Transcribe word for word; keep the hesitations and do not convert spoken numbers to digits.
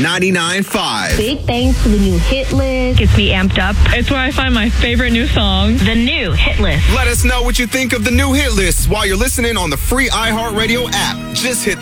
ninety-nine point five. Big thanks to the new hit list. Gets me amped up. It's where I find my favorite new songs. The new hit list. Let us know what you think of the new hit list while you're listening on the free iHeartRadio app. Just hit